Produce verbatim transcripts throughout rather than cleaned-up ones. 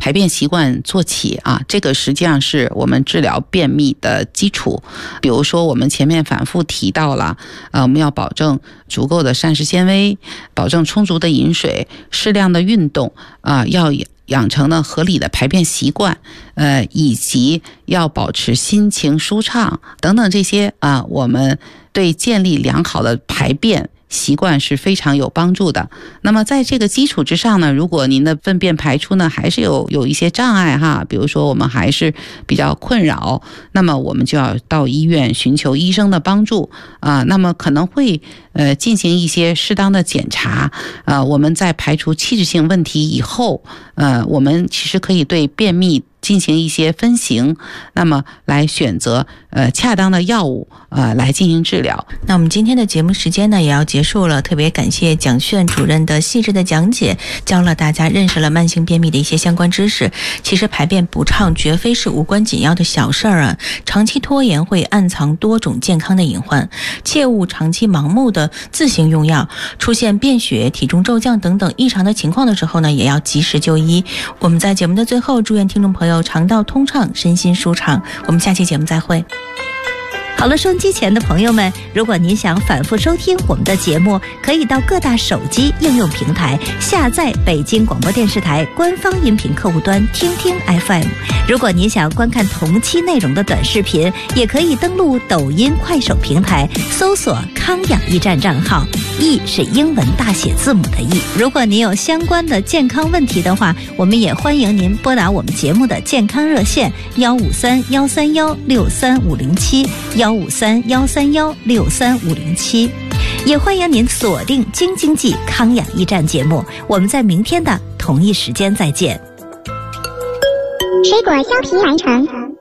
排便习惯做起啊，这个实际上是我们治疗便秘的基础。比如说我们前面反复提到了，呃，我们要保证足够的膳食纤维，保证充足的饮水，适量的运动啊、呃，要养成了合理的排便习惯，呃，以及要保持心情舒畅等等这些啊、呃，我们对建立良好的排便习惯是非常有帮助的。那么在这个基础之上呢，如果您的粪便排出呢还是有有一些障碍哈，比如说我们还是比较困扰，那么我们就要到医院寻求医生的帮助啊。那么可能会呃进行一些适当的检查啊。我们在排除器质性问题以后，呃，我们其实可以对便秘进行一些分型，那么来选择呃恰当的药物呃来进行治疗。 那我们今天的节目时间呢也要结束了，特别感谢蒋炫主任的细致的讲解，教了大家认识了慢性便秘的一些相关知识。其实排便不畅绝非是无关紧要的小事儿啊，长期拖延会暗藏多种健康的隐患，切勿长期盲目的自行用药。出现便血、体重骤降等等异常的情况的时候呢，也要及时就医。我们在节目的最后祝愿听众朋友肠道通畅，身心舒畅。我们下期节目再会。 好了，收音机前的朋友们，如果您想反复收听我们的节目，可以到各大手机应用平台下载北京广播电视台官方音频客户端听听 F M。 如果您想观看同期内容的短视频，也可以登录抖音、快手平台搜索康养驿站账号，驿是英文大写字母的驿。如果您有相关的健康问题的话，我们也欢迎您拨打我们节目的健康热线幺五三幺三幺六三五零七幺五三幺三幺六三五零七，也欢迎您锁定京津冀康养驿站节目。我们在明天的同一时间再见。 水果削皮完成，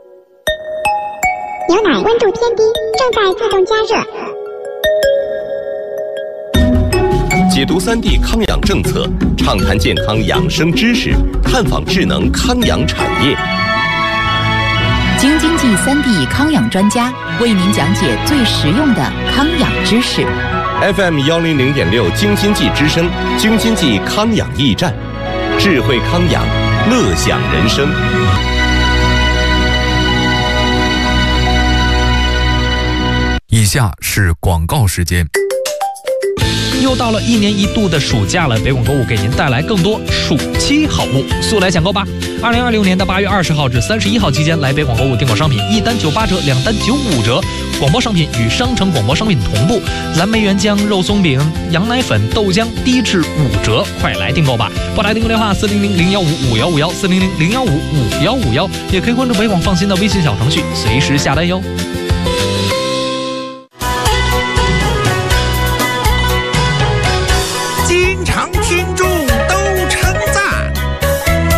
牛奶温度偏低，正在自动加热。 解读三 D 康养政策，畅谈健康养生知识，探访智能康养产业。 京津冀三 D 康养专家为您讲解最实用的康养知识。 F M 幺零零点六京津冀之声，京津冀康养驿站，智慧康养，乐享人生。 以下是广告时间。 又到了一年一度的暑假了，北广购物给您带来更多暑期好物，速来抢购吧！二零二六年的八月二十号至三十一号期间，来北广购物订购商品一单九八折，两单九五折。广播商品与商城广播商品同步，蓝莓原浆、肉松饼、羊奶粉、豆浆低至五折，快来订购吧！拨打订购电话四零零零幺五五幺五幺四零零零幺五五幺五幺，也可以关注北广放心的微信小程序，随时下单哟。 京城